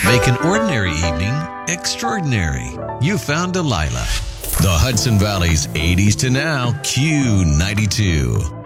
Make an ordinary evening extraordinary. You found Delilah. The Hudson Valley's 80s to now Q92.